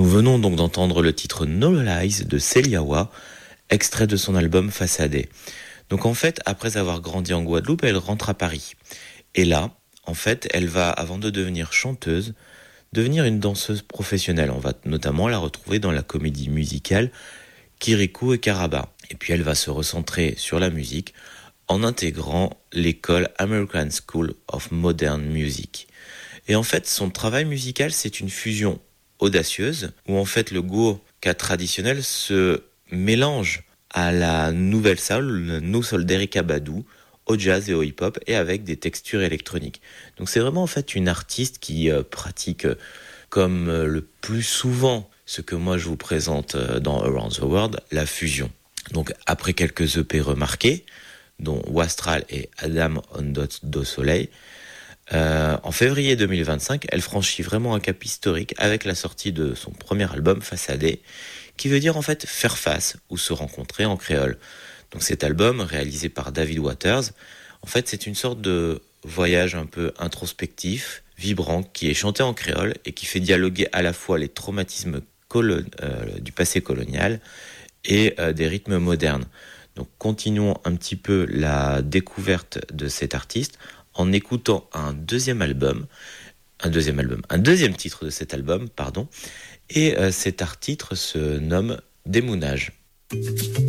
Nous venons donc d'entendre le titre No Lies de Celiawa, extrait de son album Façadé. Donc en fait, après avoir grandi en Guadeloupe, elle rentre à Paris. Et là, en fait, elle va, avant de devenir chanteuse, devenir une danseuse professionnelle. On va notamment la retrouver dans la comédie musicale Kirikou et Karaba. Et puis elle va se recentrer sur la musique en intégrant l'école American School of Modern Music. Et en fait, son travail musical, c'est une fusion audacieuse, où en fait le gourka traditionnel se mélange à la nouvelle soul, le new soul d'Erykah Badu, au jazz et au hip-hop, et avec des textures électroniques. Donc c'est vraiment en fait une artiste qui pratique comme le plus souvent ce que moi je vous présente dans Around the World, la fusion. Donc après quelques EP remarqués, dont Wastral et Adam Ondot do Soleil, en février 2025, elle franchit vraiment un cap historique avec la sortie de son premier album Façadé, qui veut dire en fait faire face ou se rencontrer en créole. Donc cet album, réalisé par David Waters, en fait c'est une sorte de voyage un peu introspectif, vibrant, qui est chanté en créole et qui fait dialoguer à la fois les traumatismes du passé colonial et des rythmes modernes. Donc continuons un petit peu la découverte de cet artiste en écoutant un deuxième titre de cet album, et cet titre se nomme Démounage.